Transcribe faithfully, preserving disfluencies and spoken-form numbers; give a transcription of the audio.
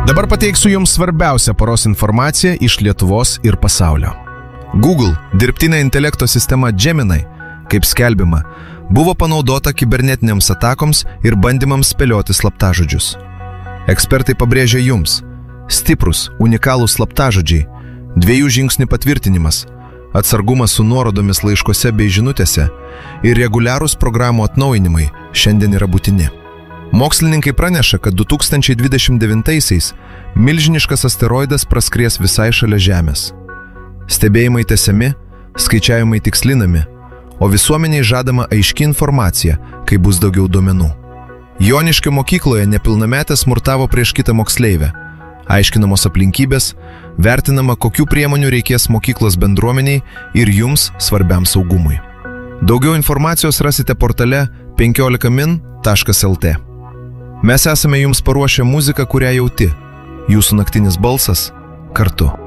Dabar pateiksiu jums svarbiausią paros informaciją iš Lietuvos ir pasaulio. Google dirbtinio intelekto sistema Gemini, kaip skelbima, buvo panaudota kibernetiniams atakoms ir bandymams spėlioti slaptažodžius. Ekspertai pabrėžia jums: stiprus, unikalūs slaptažodžiai, dviejų žingsnių patvirtinimas, atsargumas su nuorodomis laiškose bei žinutėse ir reguliarūs programų atnaujinimai šiandien yra būtini. Mokslininkai praneša, kad du tūkstančiai dvidešimt devintaisiais milžiniškas asteroidas praskries visai šalia Žemės. Stebėjimai tęsiami, skaičiavimai tikslinami, o visuomeniai žadama aiški informacija, kai bus daugiau duomenų. Joniškio mokykloje nepilnametė smurtavo prieš kitą moksleivę. Aiškinamos aplinkybės, vertinama, kokių priemonių reikės mokyklos bendruomeniai ir jums svarbiam saugumui. Daugiau informacijos rasite portale penkiolika min taškas lt. Mes esame jums paruošę muziką, kurią jauti. Jūsų naktinis balsas kartu.